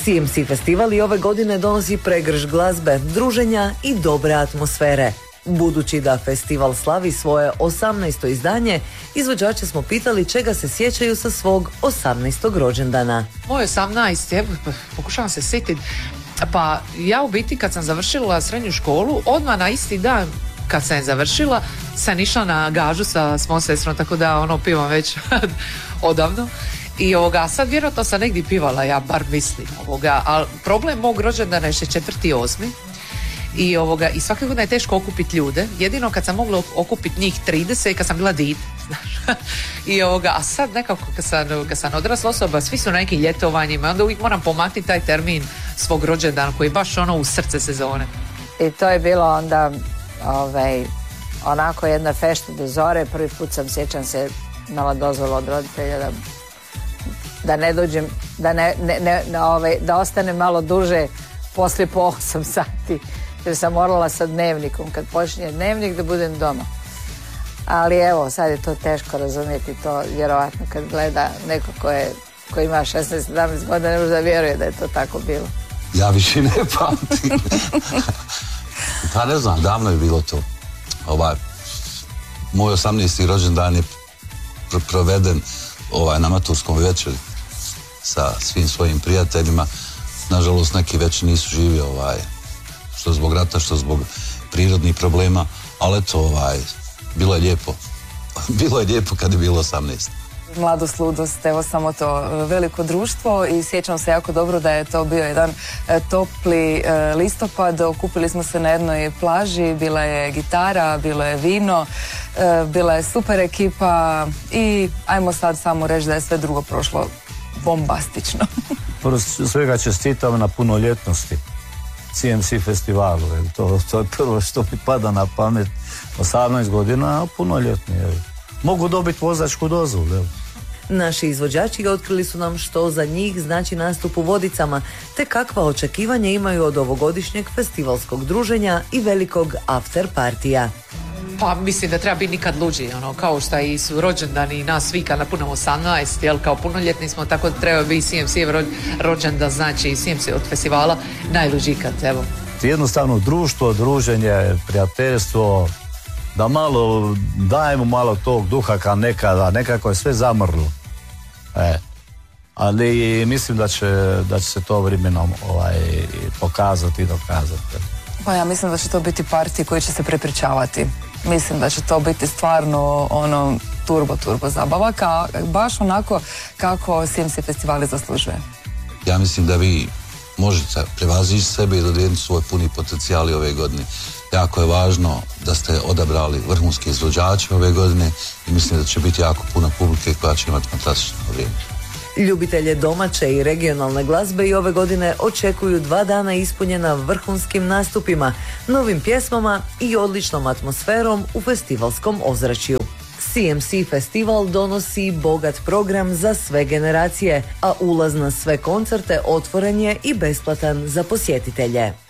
CMC festival i ove godine donosi pregrš glazbe, druženja i dobre atmosfere. Budući da festival slavi svoje 18. izdanje, izvođače smo pitali čega se sjećaju sa svog 18. rođendana. Moj 18. Pokušavam se sjetiti. Pa ja u biti kad sam završila srednju školu, odmah na isti dan kad sam je završila, sam išla na gažu sa svom sestrom, tako da pivam već odavno. I sad vjerojatno sam negdje pivala, ja bar mislim ali problem mog rođendana je 4.8. I svake godine je teško okupiti ljude. Jedino kad sam mogla okupiti njih 30 kad sam bila dite, znaš. A sad nekako kad sam odrasla osoba, svi su na nekim ljetovanjima, onda uvijek moram pomaknuti taj termin svog rođendana koji je baš u srce sezone. I to je bilo onda onako jedna fešta do zore. Prvi put sjećam se, imala dozvolu od roditelja da ne dođem, da ostane malo duže poslije po 8 sati, jer sam morala sa dnevnikom, kad počinje dnevnik, da budem doma. Ali evo, sad je to teško razumjeti, to vjerovatno kad gleda neko ko ima 16-17 godina, ne može da vjeruje da je to tako bilo. Ja više ne pamtim. Pa ne znam, davno je bilo to. Moj 18. rođendan je proveden na maturskom večeri sa svim svojim prijateljima. Nažalost, neki već nisu živi, što zbog rata, što zbog prirodnih problema, ali eto, bilo je lijepo. Bilo je lijepo kad je bilo 18. Mladost, ludost, evo samo to veliko društvo i sjećam se jako dobro da je to bio jedan topli listopad. Okupili smo se na jednoj plaži, bila je gitara, bilo je vino, bila je super ekipa i ajmo sad samo reći da je sve drugo prošlo bombastično. Prvo svega čestitam na punoljetnosti CMC festivalu. To je prvo što mi pada na pamet. 18 godina, a punoljetni. Mogu dobiti vozačku dozvolu. Naši izvođači otkrili su nam što za njih znači nastup u Vodicama, te kakva očekivanja imaju od ovogodišnjeg festivalskog druženja i velikog after partija. Pa mislim da treba biti nikad luđi, kao što i su rođendani nas svi kad napunimo 18, jel, kao punoljetni smo, tako da treba biti CMC rođendan, znači CMC od festivala najluđi kad, evo. Jednostavno društvo, druženje, prijateljstvo, da malo dajemo malo tog duha kao nekada, nekako je sve zamrlo. Ali mislim da će se to vremenom pokazati i dokazati. Pa ja mislim da će to biti partije koji će se prepričavati. Mislim da će to biti stvarno turbo zabava, baš onako kako CMC festivali zaslužuje. Ja mislim da vi možete prevazići sebe i dodijeliti svoj puni potencijal ove godine. Jako je važno da ste odabrali vrhunske izvođače ove godine i mislim da će biti jako puno publike koja će imati fantastično vrijeme. Ljubitelje domaće i regionalne glazbe i ove godine očekuju 2 dana ispunjena vrhunskim nastupima, novim pjesmama i odličnom atmosferom u festivalskom ozračju. CMC festival donosi bogat program za sve generacije, a ulaz na sve koncerte otvoren je i besplatan za posjetitelje.